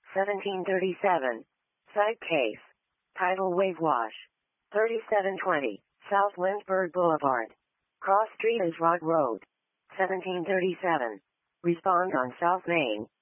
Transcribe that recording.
1737. Side case. Tidal wave wash. 3720. South Lynchburg Boulevard. Cross Street is Rod Road. 1737. Respond on South Main.